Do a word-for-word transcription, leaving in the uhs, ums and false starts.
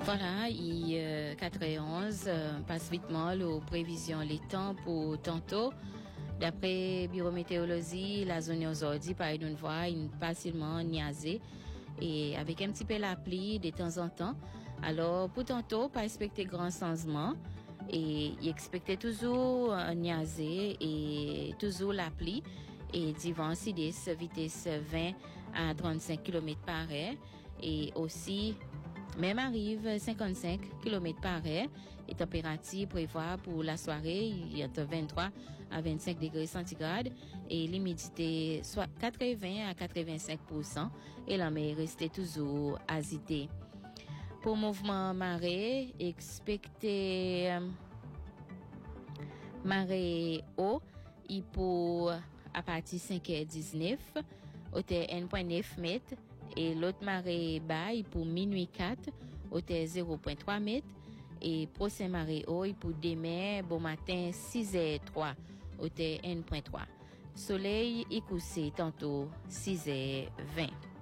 Voilà, il euh, quatre heures onze, euh, passe vite mal aux prévisions les temps pour tantôt. D'après Bureau Météorologie, la zone aujourd'hui, par une voie, une facilement niasée et avec un petit peu la pluie de temps en temps. Alors, pour tantôt, pas expecter grand changement et il expectait toujours un niasé et toujours la pluie et du vent sud-est, vitesse vingt à trente-cinq kilomètres par heure et aussi même arrive cinquante-cinq kilomètres par heure et température prévoit pour la soirée il y a entre vingt-trois à vingt-cinq degrés centigrades et l'humidité soit quatre-vingts à quatre-vingt-cinq pour cent et la mer restait toujours agitée. Pour mouvement marée, expectez euh, marée haut et pour à partir de cinq heures dix-neuf hauteur un virgule neuf mètres et l'autre marée bas pour minuit quatre hauteur zéro virgule trois mètres et prochain marée haut pour demain bon matin six heures trois hauteur un virgule trois. Soleil est couché tantôt six heures vingt.